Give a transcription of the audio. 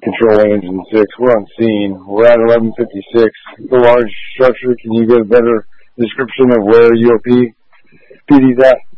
Control Engine 6. We're on scene. We're at 1156. The large structure. Can you get a better description of where UOP PD's at?